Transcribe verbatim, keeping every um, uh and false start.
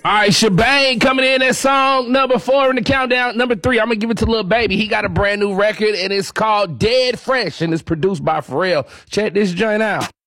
All right, Shebang coming in at song number four in the countdown. Number three, I'm going to give it to Lil Baby. He got a brand new record, and it's called Dead Fresh, and it's produced by Pharrell. Check this joint out.